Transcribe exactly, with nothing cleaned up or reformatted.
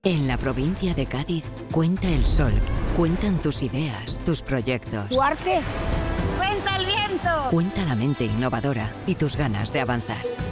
En la provincia de Cádiz, cuenta el sol, cuentan tus ideas, tus proyectos. ¿Tu arte? ¡Cuenta el viento! Cuenta la mente innovadora y tus ganas de avanzar.